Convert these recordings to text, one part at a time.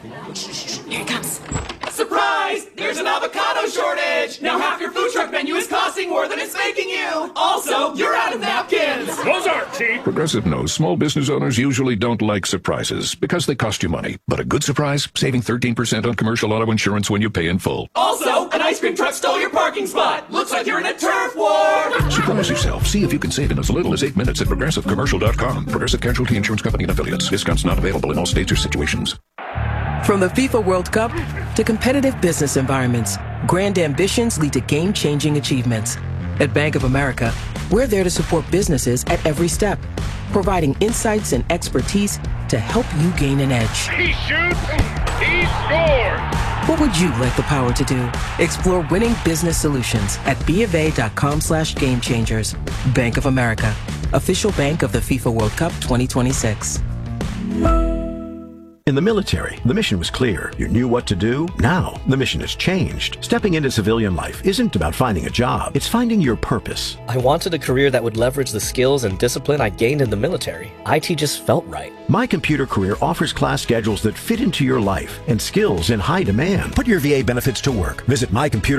Here it comes. Surprise! There's an avocado shortage! Now half your food truck menu is costing more than it's making you! Also, you're out of napkins! Those aren't cheap! Progressive knows small business owners usually don't like surprises because they cost you money. But a good surprise? Saving 13% on commercial auto insurance when you pay in full. Also, an ice cream truck stole your parking spot! Looks like you're in a turf war! Surprise yourself. See if you can save in as little as 8 minutes at ProgressiveCommercial.com. Progressive Casualty Insurance Company and Affiliates. Discounts not available in all states or situations. From the FIFA World Cup to competitive business environments, grand ambitions lead to game-changing achievements. At Bank of America, we're there to support businesses at every step, providing insights and expertise to help you gain an edge. He shoots, he scores! What would you like the power to do? Explore winning business solutions at BofA.com/gamechangers. Bank of America, official bank of the FIFA World Cup 2026. In the military, the mission was clear. You knew what to do. Now, the mission has changed. Stepping into civilian life isn't about finding a job. It's finding your purpose. I wanted a career that would leverage the skills and discipline I gained in the military. IT just felt right. My Computer Career offers class schedules that fit into your life and skills in high demand. Put your VA benefits to work. Visit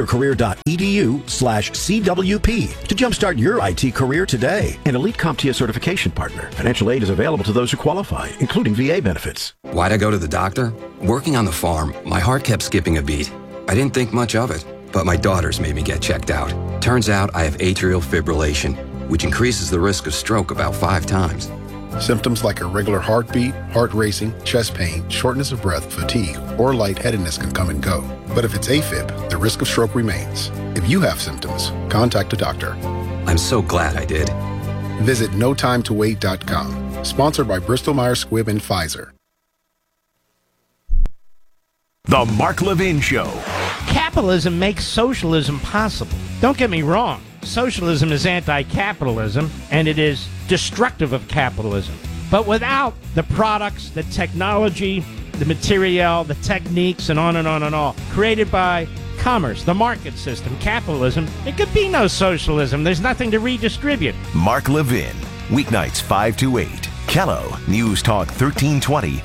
mycomputercareer.edu/CWP to jumpstart your IT career today. An elite CompTIA certification partner. Financial aid is available to those who qualify, including VA benefits. Why'd I go to the doctor? Working on the farm, my heart kept skipping a beat. I didn't think much of it, but my daughters made me get checked out. Turns out I have atrial fibrillation, which increases the risk of stroke about 5 times. Symptoms like irregular heartbeat, heart racing, chest pain, shortness of breath, fatigue, or lightheadedness can come and go. But if it's AFib, the risk of stroke remains. If you have symptoms, contact a doctor. I'm so glad I did. Visit NoTimeToWait.com. Sponsored by Bristol-Myers Squibb and Pfizer. The Mark Levin Show. Capitalism makes socialism possible. Don't get me wrong. Socialism is anti-capitalism, and it is destructive of capitalism. But without the products, the technology, the material, the techniques, and on and on and on, created by commerce, the market system, capitalism, there could be no socialism. There's nothing to redistribute. Mark Levin, weeknights 5 to 8. Kello, News Talk 1320,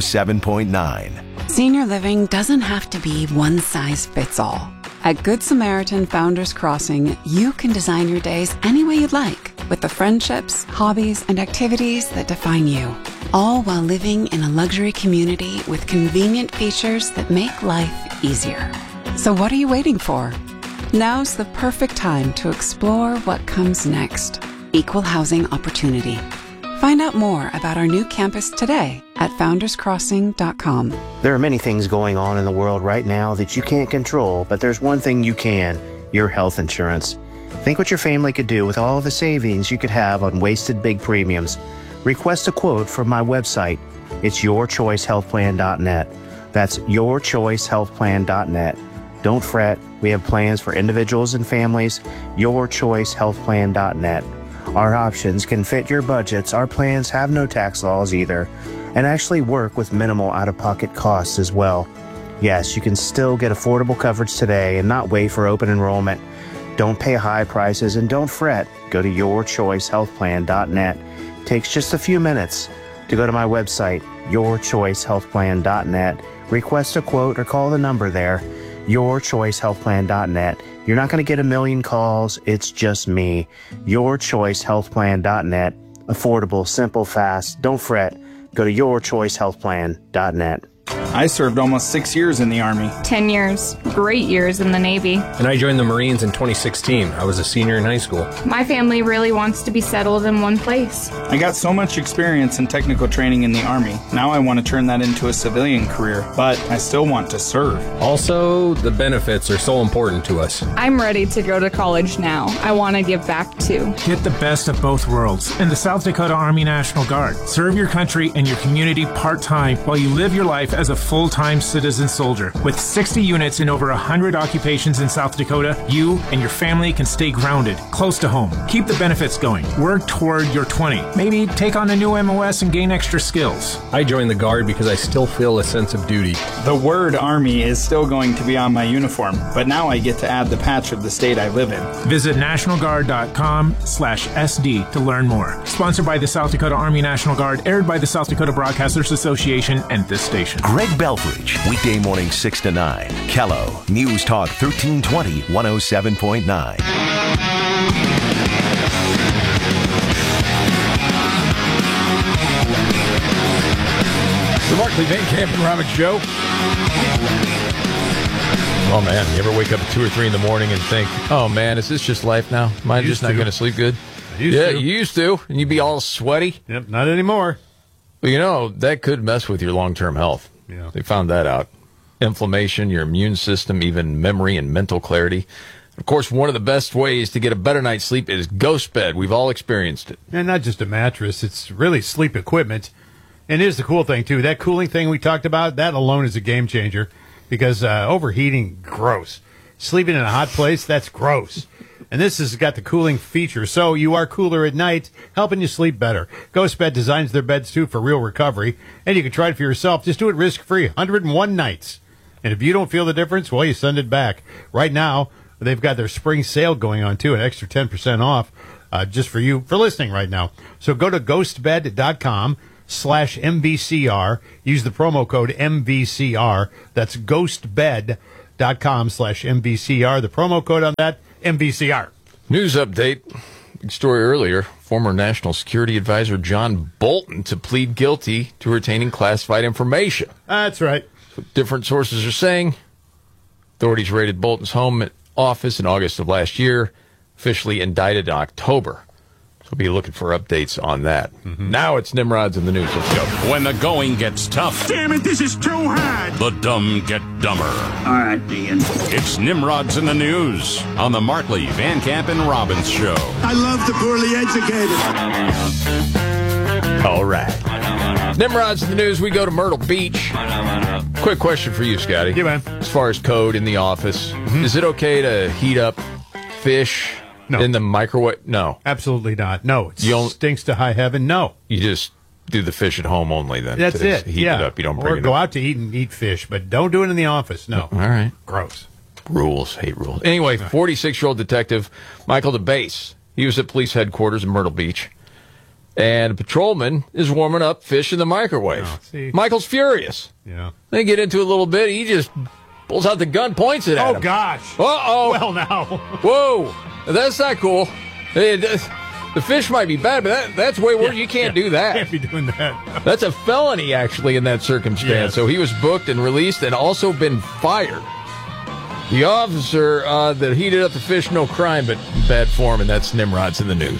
107.9. Senior living doesn't have to be one size fits all. At Good Samaritan Founders Crossing, you can design your days any way you'd like with the friendships, hobbies, and activities that define you, all while living in a luxury community with convenient features that make life easier. So what are you waiting for? Now's the perfect time to explore what comes next. Equal housing opportunity. Find out more about our new campus today at founderscrossing.com. There are many things going on in the world right now that you can't control, but there's one thing you can, your health insurance. Think what your family could do with all of the savings you could have on wasted big premiums. Request a quote from my website. It's yourchoicehealthplan.net. That's yourchoicehealthplan.net. Don't fret, we have plans for individuals and families. yourchoicehealthplan.net. Our options can fit your budgets. Our plans have no tax laws either, and actually work with minimal out-of-pocket costs as well. Yes, you can still get affordable coverage today and not wait for open enrollment. Don't pay high prices and don't fret. Go to yourchoicehealthplan.net. It takes just a few minutes to go to my website, yourchoicehealthplan.net. Request a quote or call the number there, yourchoicehealthplan.net. You're not going to get a million calls. It's just me. yourchoicehealthplan.net. Affordable, simple, fast. Don't fret. Go to yourchoicehealthplan.net. I served almost 6 years in the Army. 10 years. Great years in the Navy. And I joined the Marines in 2016. I was a senior in high school. My family really wants to be settled in one place. I got so much experience and technical training in the Army. Now I want to turn that into a civilian career, but I still want to serve. Also, the benefits are so important to us. I'm ready to go to college now. I want to give back too. Get the best of both worlds in the South Dakota Army National Guard. Serve your country and your community part-time while you live your life as a full-time citizen soldier. With 60 units in over 100 occupations in South Dakota, you and your family can stay grounded, close to home. Keep the benefits going. Work toward your 20. Maybe take on a new MOS and gain extra skills. I joined the Guard because I still feel a sense of duty. The word Army is still going to be on my uniform, but now I get to add the patch of the state I live in. Visit nationalguard.com/SD to learn more. Sponsored by the South Dakota Army National Guard, aired by the South Dakota Broadcasters Association and this station. Greg Belfridge, weekday morning 6 to 9. Kello, News Talk 1320, 107.9. The Markley Van Camp and Robbins Show. Oh, man, you ever wake up at 2 or 3 in the morning and think, oh, man, is this just life now? Am I just not going to sleep good? You used to, and you'd be all sweaty. Yep, not anymore. Well, you know, that could mess with your long-term health. Yeah. They found that out. Inflammation, your immune system, even memory and mental clarity. Of course, one of the best ways to get a better night's sleep is Ghost Bed. We've all experienced it. And not just a mattress, it's really sleep equipment. And here's the cool thing, too. That cooling thing we talked about, that alone is a game changer. Because overheating, gross. Sleeping in a hot place, that's gross. And this has got the cooling feature, so you are cooler at night, helping you sleep better. Ghost Bed designs their beds, too, for real recovery. And you can try it for yourself. Just do it risk-free, 101 nights. And if you don't feel the difference, well, you send it back. Right now, they've got their spring sale going on, too, an extra 10% off just for you for listening right now. So go to ghostbed.com/MVCR. Use the promo code MVCR. That's ghostbed.com/MVCR. The promo code on that, MVCR. News update. Big story earlier. Former National Security Advisor John Bolton to plead guilty to retaining classified information. That's right. So different sources are saying. Authorities raided Bolton's home office in August of last year. Officially indicted in October. So be looking for updates on that. Now it's Nimrod's in the news. Let's go. When the going gets tough. Damn it, this is too hard. The dumb get dumber. All right, Dean. It's Nimrod's in the news on the Markley, Van Camp, and Robbins Show. I love the poorly educated. All right. Nimrod's in the news. We go to Myrtle Beach. Quick question for you, Scotty. Yeah, man. As far as code in the office, is it okay to heat up fish in the microwave? No. Absolutely not. No. It stinks to high heaven. No. You just do the fish at home only then. That's it. Heat it up. You don't bring or it go up. out to eat and eat fish, but don't do it in the office. No. All right. Gross. Rules. Hate rules. Anyway, 46-year-old detective Michael DeBase. He was at police headquarters in Myrtle Beach. And a patrolman is warming up fish in the microwave. Oh, see. Michael's furious. Yeah. They get into it a little bit. He just pulls out the gun, points it at him. Oh, gosh. Uh-oh. Well, now. Whoa. That's not cool. The fish might be bad, but that's way worse. You can't do that. Can't be doing that. That's a felony, actually, in that circumstance. Yes. So he was booked and released and also been fired. The officer that heated up the fish, no crime, but bad form, and that's Nimrod's in the news.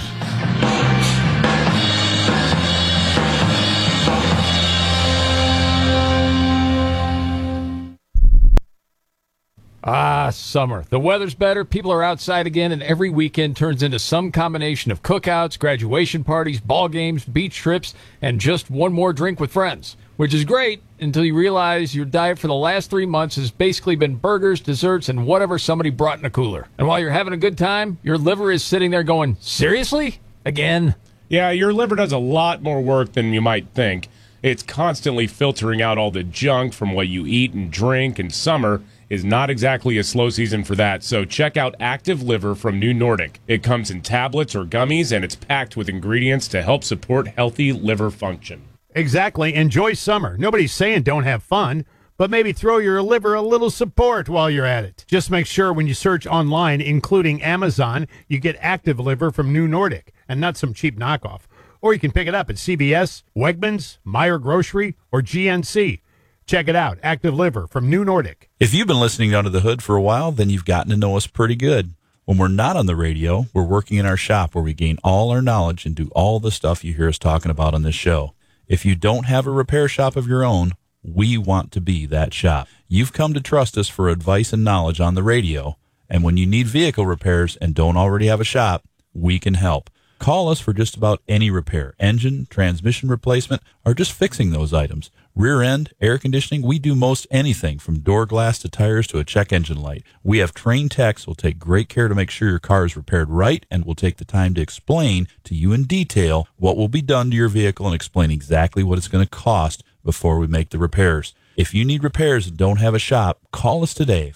Ah, summer. The weather's better, people are outside again, and every weekend turns into some combination of cookouts, graduation parties, ball games, beach trips, and just one more drink with friends. Which is great until you realize your diet for the last 3 months has basically been burgers, desserts, and whatever somebody brought in a cooler. And while you're having a good time, your liver is sitting there going, seriously? Again? Yeah, your liver does a lot more work than you might think. It's constantly filtering out all the junk from what you eat and drink, and summer is not exactly a slow season for that, so check out Active Liver from New Nordic. It comes in tablets or gummies, and it's packed with ingredients to help support healthy liver function. Exactly. Enjoy summer. Nobody's saying don't have fun, but maybe throw your liver a little support while you're at it. Just make sure when you search online, including Amazon, you get Active Liver from New Nordic and not some cheap knockoff. Or you can pick it up at CVS, Wegmans, Meijer Grocery, or GNC. Check it out, Active Liver from New Nordic. If you've been listening to Under the Hood for a while, then you've gotten to know us pretty good. When we're not on the radio, we're working in our shop where we gain all our knowledge and do all the stuff you hear us talking about on this show. If you don't have a repair shop of your own, we want to be that shop. You've come to trust us for advice and knowledge on the radio, and when you need vehicle repairs and don't already have a shop, we can help. Call us for just about any repair, engine, transmission replacement, or just fixing those items. Rear end, air conditioning, we do most anything from door glass to tires to a check engine light. We have trained techs who will take great care to make sure your car is repaired right and will take the time to explain to you in detail what will be done to your vehicle and explain exactly what it's going to cost before we make the repairs. If you need repairs and don't have a shop, call us today,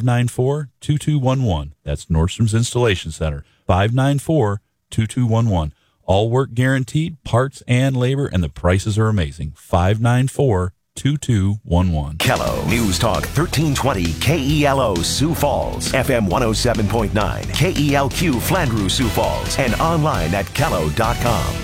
594-2211. That's Nordstrom's Installation Center, 594-2211. All work guaranteed, parts and labor, and the prices are amazing. 594-2211. 888-222-2211. Kello News Talk 1320 KELO Sioux Falls, FM 107.9, KELQ Flandreau Sioux Falls, and online at kello.com.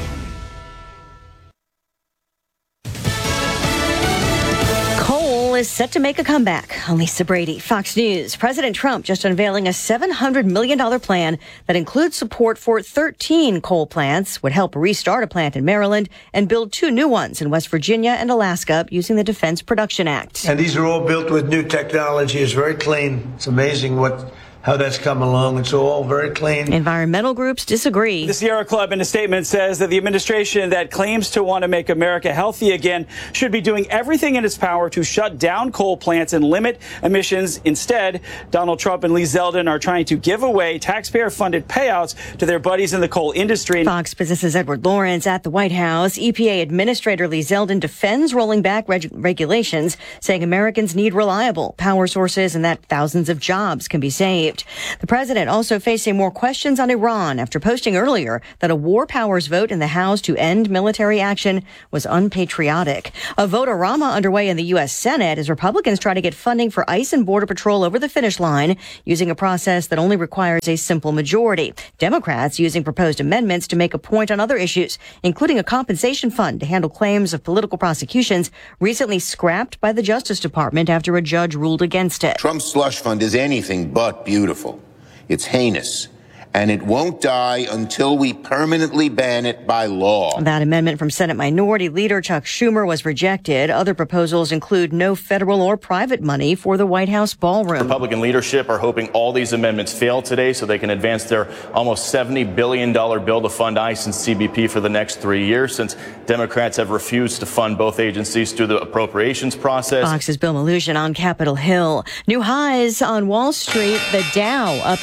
Coal is set to make a comeback. I'm Lisa Brady, Fox News. President Trump just unveiling a $700 million plan that includes support for 13 coal plants, would help restart a plant in Maryland and build 2 new ones in West Virginia and Alaska using the Defense Production Act. And these are all built with new technology. It's very clean. It's amazing how that's come along. It's all very clean. Environmental groups disagree. The Sierra Club in a statement says that the administration that claims to want to make America healthy again should be doing everything in its power to shut down coal plants and limit emissions. Instead, Donald Trump and Lee Zeldin are trying to give away taxpayer-funded payouts to their buddies in the coal industry. Fox Business's Edward Lawrence at the White House. EPA Administrator Lee Zeldin defends rolling back regulations, saying Americans need reliable power sources and that thousands of jobs can be saved. The president also facing more questions on Iran after posting earlier that a war powers vote in the House to end military action was unpatriotic. A vote-a-rama underway in the U.S. Senate as Republicans try to get funding for ICE and Border Patrol over the finish line using a process that only requires a simple majority. Democrats using proposed amendments to make a point on other issues, including a compensation fund to handle claims of political prosecutions recently scrapped by the Justice Department after a judge ruled against it. Trump's slush fund is anything but beautiful. It's heinous, and it won't die until we permanently ban it by law. That amendment from Senate Minority Leader Chuck Schumer was rejected. Other proposals include no federal or private money for the White House ballroom. Republican leadership are hoping all these amendments fail today so they can advance their almost $70 billion bill to fund ICE and CBP for the next 3 years, since Democrats have refused to fund both agencies through the appropriations process. Fox's Bill Malutian on Capitol Hill. New highs on Wall Street. The Dow up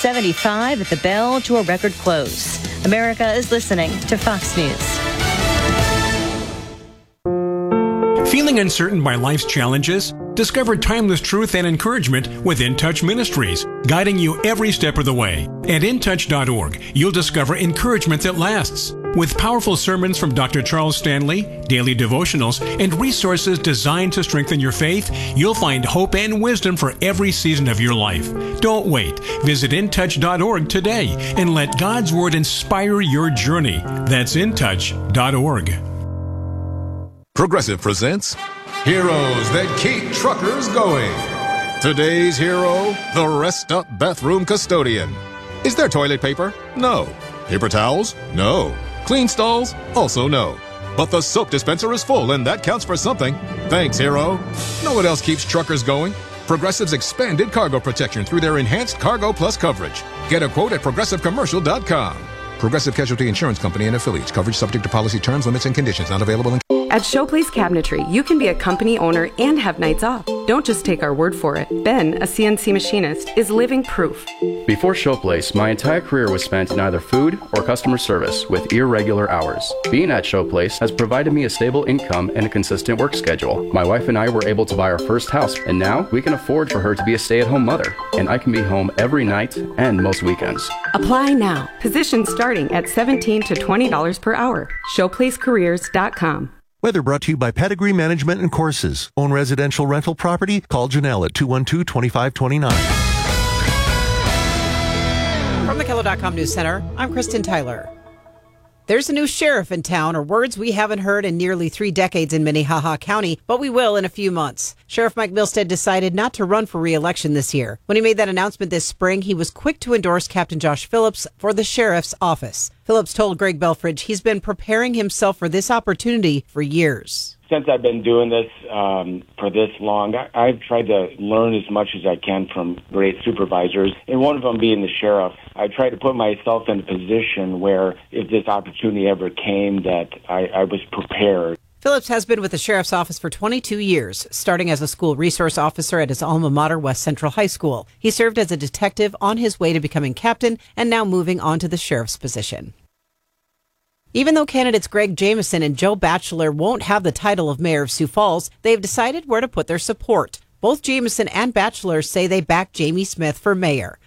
875 at the bell to a record close. America is listening to Fox News. Feeling uncertain by life's challenges? Discover timeless truth and encouragement with In Touch Ministries, guiding you every step of the way. At intouch.org, you'll discover encouragement that lasts. With powerful sermons from Dr. Charles Stanley, daily devotionals, and resources designed to strengthen your faith, you'll find hope and wisdom for every season of your life. Don't wait. Visit intouch.org today and let God's Word inspire your journey. That's intouch.org. Progressive presents Heroes That Keep Truckers Going. Today's hero, the Rest Up Bathroom Custodian. Is there toilet paper? No. Paper towels? No. Clean stalls? Also no. But the soap dispenser is full, and that counts for something. Thanks, hero. Know what else keeps truckers going? Progressive's expanded cargo protection through their enhanced Cargo Plus coverage. Get a quote at progressivecommercial.com. Progressive Casualty Insurance Company and affiliates. Coverage subject to policy terms, limits, and conditions. Not available in... At Showplace Cabinetry, you can be a company owner and have nights off. Don't just take our word for it. Ben, a CNC machinist, is living proof. Before Showplace, my entire career was spent in either food or customer service with irregular hours. Being at Showplace has provided me a stable income and a consistent work schedule. My wife and I were able to buy our first house, and now we can afford for her to be a stay-at-home mother, and I can be home every night and most weekends. Apply now. Positions starting at $17 to $20 per hour. ShowplaceCareers.com. Weather brought to you by Pedigree Management and Courses. Own residential rental property? Call Janelle at 212-2529. From the Kello.com News Center, I'm Kristen Tyler. There's a new sheriff in town, or words we haven't heard in nearly 3 decades in Minnehaha County, but we will in a few months. Sheriff Mike Milstead decided not to run for re-election this year. When he made that announcement this spring, he was quick to endorse Captain Josh Phillips for the sheriff's office. Phillips told Greg Belfridge he's been preparing himself for this opportunity for years. Since I've been doing this for this long, I've tried to learn as much as I can from great supervisors, and one of them being the sheriff. I tried to put myself in a position where if this opportunity ever came, that I was prepared. Phillips has been with the sheriff's office for 22 years, starting as a school resource officer at his alma mater, West Central High School. He served as a detective on his way to becoming captain and now moving on to the sheriff's position. Even though candidates Greg Jamieson and Joe Batchelor won't have the title of mayor of Sioux Falls, they've decided where to put their support. Both Jamieson and Batchelor say they back Jamie Smith for mayor.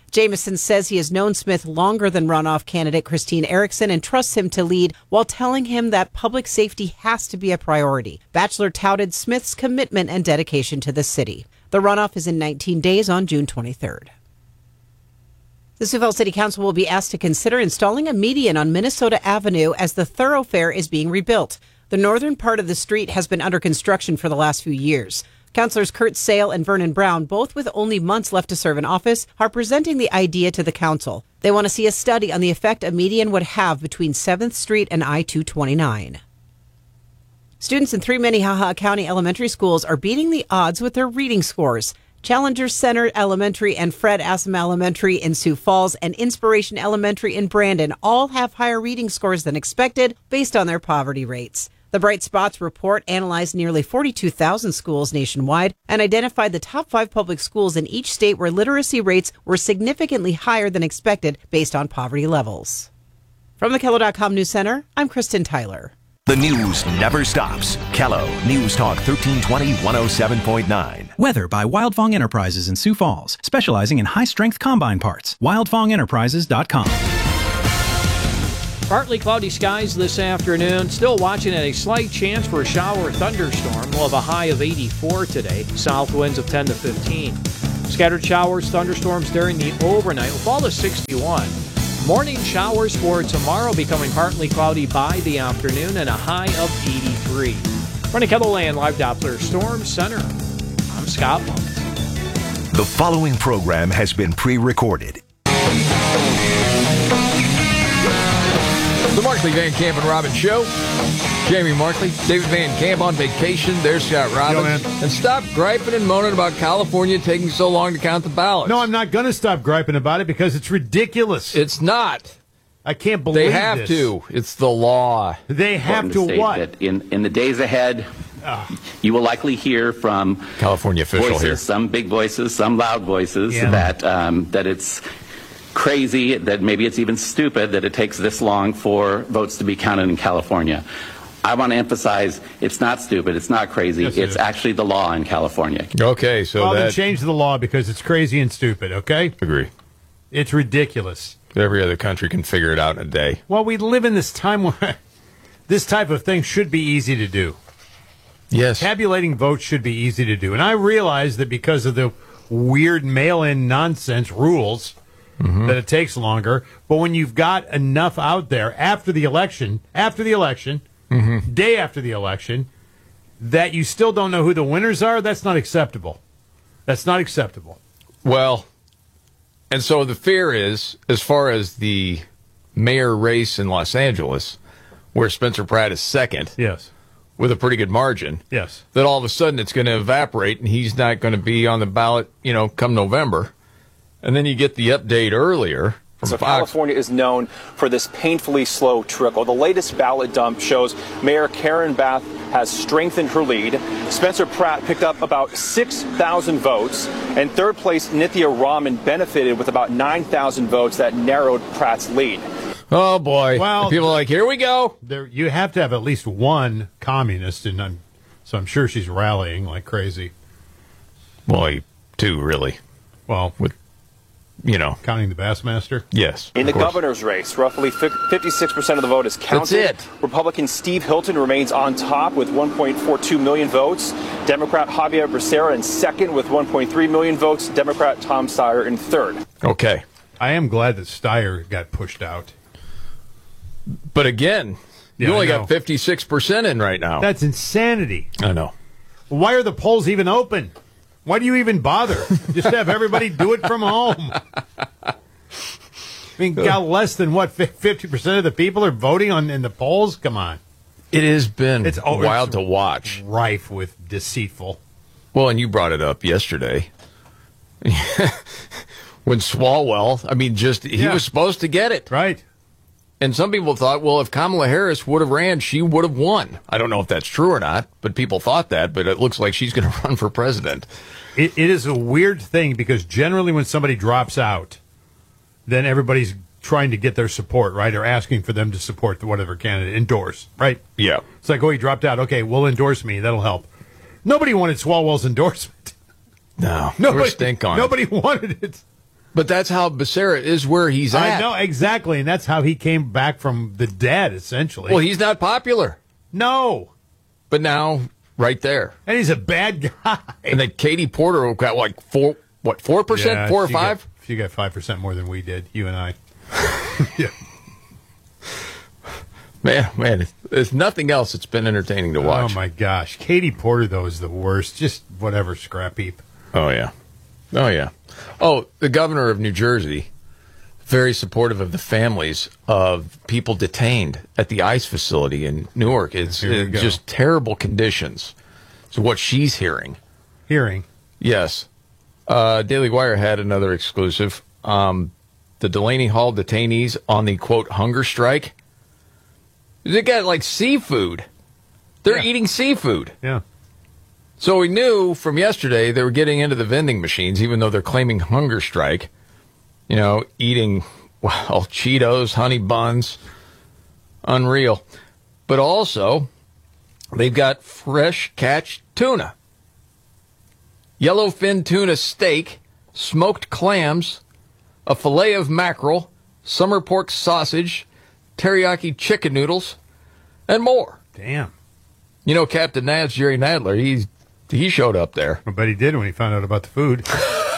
Jameson says he has known Smith longer than runoff candidate Christine Erickson and trusts him to lead while telling him that public safety has to be a priority. Batchelor touted Smith's commitment and dedication to the city. The runoff is in 19 days on June 23rd. The Sioux Falls City Council will be asked to consider installing a median on Minnesota Avenue as the thoroughfare is being rebuilt. The northern part of the street has been under construction for the last few years. Councilors Kurt Sale and Vernon Brown, both with only months left to serve in office, are presenting the idea to the council. They want to see a study on the effect a median would have between 7th Street and I-229. Students in 3 Minnehaha County elementary schools are beating the odds with their reading scores. Challenger Center Elementary and Fred Assam Elementary in Sioux Falls and Inspiration Elementary in Brandon all have higher reading scores than expected based on their poverty rates. The Bright Spots report analyzed nearly 42,000 schools nationwide and identified the top 5 public schools in each state where literacy rates were significantly higher than expected based on poverty levels. From the KELO.com News Center, I'm Kristen Tyler. The news never stops. KELO News Talk 1320 107.9. Weather by Wildfong Enterprises in Sioux Falls, specializing in high-strength combine parts. WildfongEnterprises.com. Partly cloudy skies this afternoon. Still watching at a slight chance for a shower or thunderstorm. We'll have a high of 84 today. South winds of 10 to 15. Scattered showers, thunderstorms during the overnight will fall to 61. Morning showers for tomorrow, becoming partly cloudy by the afternoon and a high of 83. From the KELOLAND Live Doppler Storm Center, I'm Scott Lund. The following program has been pre-recorded. The Markley, Van Camp, and Robbins Show. Jamie Markley, David Van Camp on vacation. There's Scott Robbins. And stop griping and moaning about California taking so long to count the ballots. No, I'm not going to stop griping about it because it's ridiculous. It's not. I can't believe They have this. to. It's the law. They have to what? That in the days ahead, you will likely hear from California official voices, here. some big voices, some loud voices, that it's crazy, that maybe it's even stupid that it takes this long for votes to be counted in California. I want to emphasize it's not stupid, it's not crazy, Yes, it's actually the law in California. Okay, so then change the law because it's crazy and stupid, okay? Agree. It's ridiculous. Every other country can figure it out in a day. Well, we live in this time where this type of thing should be easy to do. Yes. Tabulating votes should be easy to do. And I realize that because of the weird mail-in nonsense rules that it takes longer. But when you've got enough out there after the election, day after the election, that you still don't know who the winners are, that's not acceptable. That's not acceptable. Well, and so the fear is, as far as the mayor race in Los Angeles, where Spencer Pratt is second, yes, with a pretty good margin, yes, that all of a sudden it's going to evaporate and he's not going to be on the ballot, come November. And then you get the update earlier. So California is known for this painfully slow trickle. The latest ballot dump shows Mayor Karen Bath has strengthened her lead. Spencer Pratt picked up about 6,000 votes. And third place, Nithya Raman benefited with about 9,000 votes that narrowed Pratt's lead. Oh, boy. Well, people are like, here we go. You have to have at least one communist, and so I'm sure she's rallying like crazy. Well, two, really. Well, with counting the Bassmaster? Yes. In the governor's race, roughly 56% of the vote is counted. That's it. Republican Steve Hilton remains on top with 1.42 million votes. Democrat Javier Becerra in second with 1.3 million votes. Democrat Tom Steyer in third. Okay. I am glad that Steyer got pushed out. But again, you only got 56% in right now. That's insanity. I know. Why are the polls even open? Why do you even bother? Just have everybody do it from home. I mean, got less than, 50% of the people are voting in the polls? Come on. It has been wild to watch. Rife with deceitful. Well, and you brought it up yesterday. When Swalwell, he was supposed to get it. Right. And some people thought, well, if Kamala Harris would have ran, she would have won. I don't know if that's true or not, but people thought that. But it looks like she's going to run for president. It is a weird thing because generally when somebody drops out, then everybody's trying to get their support, right? Or asking for them to support whatever candidate, endorse, right? Yeah. It's like, he dropped out. Okay, well, endorse me. That'll help. Nobody wanted Swalwell's endorsement. No, nobody stink on Nobody wanted it. But that's how Becerra is where he's at. I know, exactly. And that's how he came back from the dead, essentially. Well, he's not popular. No. But now, right there. And he's a bad guy. And then Katie Porter got like 4%? 4 or 5? She got 5% more than we did, you and I. Yeah. Man, there's nothing else that's been entertaining to watch. Oh, my gosh. Katie Porter, though, is the worst. Just whatever, scrap heap. Oh, yeah. Oh, the governor of New Jersey, very supportive of the families of people detained at the ICE facility in Newark. It's just terrible conditions. So what she's hearing. Yes. Daily Wire had another exclusive. The Delaney Hall detainees on the, quote, hunger strike. They got, like, seafood. They're eating seafood. Yeah. So we knew from yesterday they were getting into the vending machines, even though they're claiming hunger strike. You know, eating, well, Cheetos, honey buns. Unreal. But also, they've got fresh catch tuna. Yellowfin tuna steak, smoked clams, a fillet of mackerel, summer pork sausage, teriyaki chicken noodles, and more. Damn. You know, Captain Nad's Jerry Nadler, he showed up there. I bet he did when he found out about the food.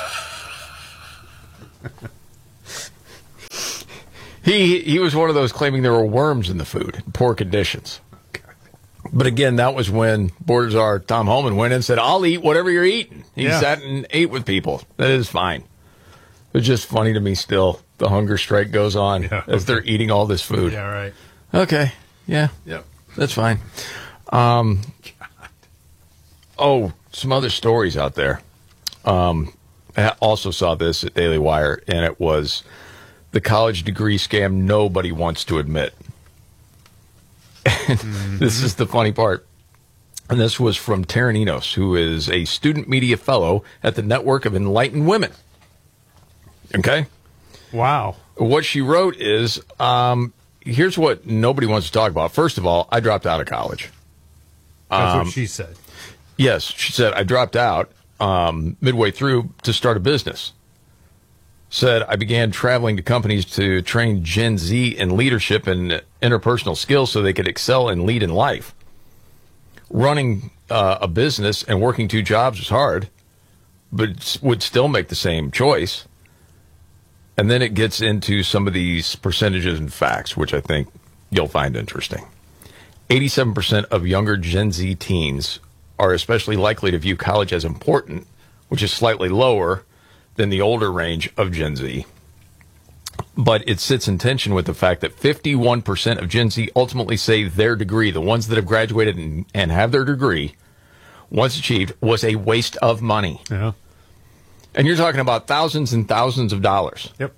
He was one of those claiming there were worms in the food, poor conditions. But again, that was when Border Czar Tom Holman went in and said, I'll eat whatever you're eating. He sat and ate with people. That is fine. It's just funny to me still. The hunger strike goes on as they're eating all this food. Yeah, right. Okay. Yeah. Yep. That's fine. Some other stories out there. I also saw this at Daily Wire, and it was the college degree scam nobody wants to admit. This is the funny part. And this was from Taryn Enos, who is a student media fellow at the Network of Enlightened Women. Okay? Wow. What she wrote is, here's what nobody wants to talk about. First of all, I dropped out of college. That's what she said. Yes, she said, I dropped out midway through to start a business. Said, I began traveling to companies to train Gen Z in leadership and interpersonal skills so they could excel and lead in life. Running a business and working 2 jobs was hard, but would still make the same choice. And then it gets into some of these percentages and facts, which I think you'll find interesting. 87% of younger Gen Z teens are especially likely to view college as important, which is slightly lower than the older range of Gen Z. But it sits in tension with the fact that 51% of Gen Z ultimately say their degree, the ones that have graduated and have their degree, once achieved, was a waste of money. Yeah. And you're talking about thousands and thousands of dollars. Yep.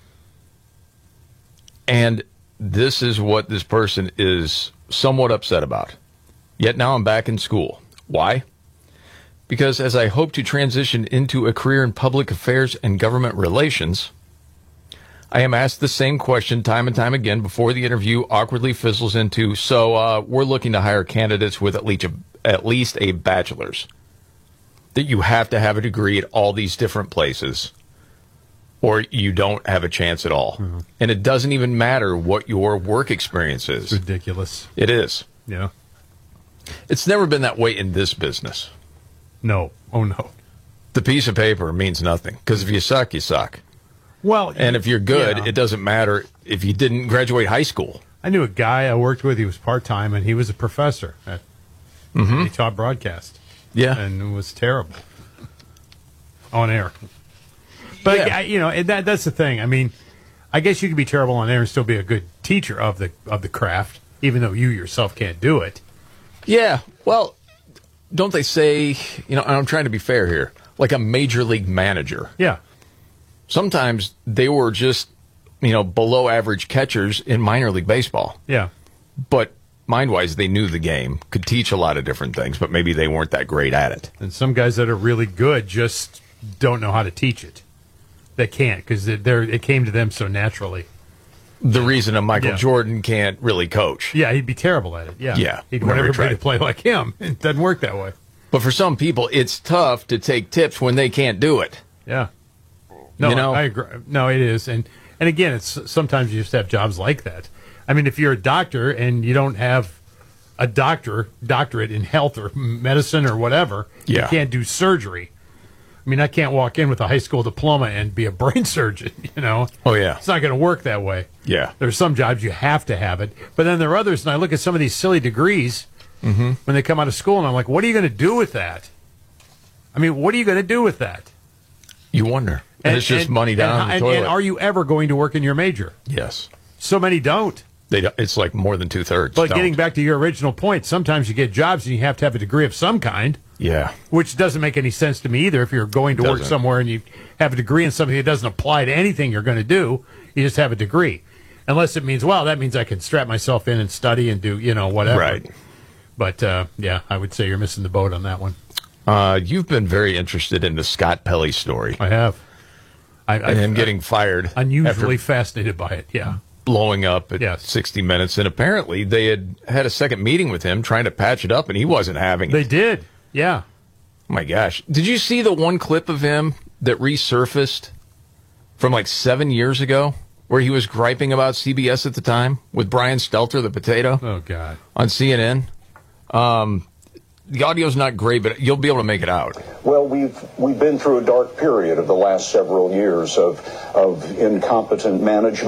And this is what this person is somewhat upset about. Yet now I'm back in school. Why? Because as I hope to transition into a career in public affairs and government relations, I am asked the same question time and time again before the interview awkwardly fizzles into, so we're looking to hire candidates with at least a bachelor's. That you have to have a degree at all these different places, or you don't have a chance at all. Mm-hmm. And it doesn't even matter what your work experience is. It's ridiculous. It is. Yeah. It's never been that way in this business. No. Oh, no. The piece of paper means nothing, because if you suck, you suck. Well, and if you're good, it doesn't matter if you didn't graduate high school. I knew a guy I worked with. He was part-time, and he was a professor. He taught broadcast. Yeah. And it was terrible. On air. But, that's the thing. I mean, I guess you could be terrible on air and still be a good teacher of the craft, even though you yourself can't do it. Yeah. Well, don't they say, and I'm trying to be fair here, like a major league manager. Yeah. Sometimes they were just, below average catchers in minor league baseball. Yeah. But mind-wise, they knew the game, could teach a lot of different things, but maybe they weren't that great at it. And some guys that are really good just don't know how to teach it. They can't, because it came to them so naturally. The reason a Michael Jordan can't really coach. Yeah, he'd be terrible at it. Yeah. Yeah. He'd want everybody to play like him. It doesn't work that way. But for some people, it's tough to take tips when they can't do it. Yeah. No, I agree. No, it is. And again, it's sometimes you just have jobs like that. I mean, if you're a doctor and you don't have a doctorate in health or medicine or whatever, you can't do surgery. I mean, I can't walk in with a high school diploma and be a brain surgeon, you know? Oh, yeah. It's not going to work that way. Yeah. There's some jobs you have to have it. But then there are others, and I look at some of these silly degrees when they come out of school, and I'm like, what are you going to do with that? I mean, what are you going to do with that? You wonder. And it's just money down the toilet. And are you ever going to work in your major? Yes. So many don't. It's like more than 2/3. But getting back to your original point, sometimes you get jobs and you have to have a degree of some kind. Yeah. Which doesn't make any sense to me either. If you're going to work somewhere and you have a degree in something that doesn't apply to anything you're going to do, you just have a degree. Unless it means, well, that means I can strap myself in and study and do, whatever. Right. But, I would say you're missing the boat on that one. You've been very interested in the Scott Pelley story. I have. And him getting fired. Unusually fascinated by it, yeah. Blowing up at 60 Minutes. And apparently they had a second meeting with him trying to patch it up, and he wasn't having it. They did, yeah. Oh, my gosh. Did you see the one clip of him that resurfaced from like 7 years ago where he was griping about CBS at the time with Brian Stelter, the potato? Oh, God. On CNN? The audio's not great, but you'll be able to make it out. Well, we've been through a dark period of the last several years of incompetent management.